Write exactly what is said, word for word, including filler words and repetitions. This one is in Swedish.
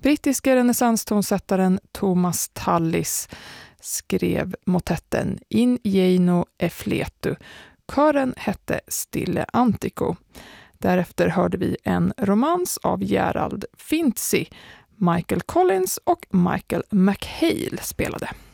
Brittiska renässanstonsättaren Thomas Tallis skrev motetten In Jeino e Fletu. Kören hette Stille Antico. Därefter hörde vi en romans av Gerald Finzi. Michael Collins och Michael McHale spelade.